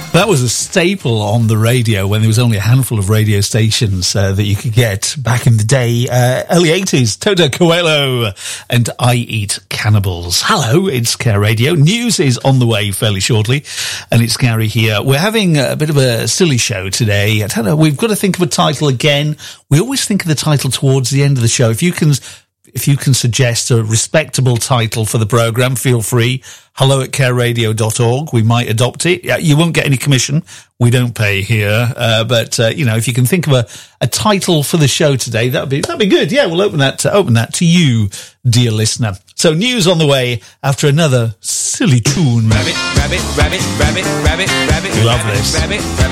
That was a staple on the radio when there was only a handful of radio stations that you could get back in the day. Early 80s, Toto Coelho and I Eat Cannibals. Hello, it's Care Radio. News is on the way fairly shortly, and it's Gary here. We're having a bit of a silly show today. I don't know, we've got to think of a title again. We always think of the title towards the end of the show. If you can suggest a respectable title for the programme, feel free. hello@careradio.org. We might adopt it. You won't get any commission. We don't pay here. But if you can think of a title for the show today, that'd be good. Yeah, we'll open that to you, dear listener. So news on the way after another silly tune. Rabbit, rabbit, rabbit, rabbit, rabbit, rabbit. Love this. Rabbit, rabbit.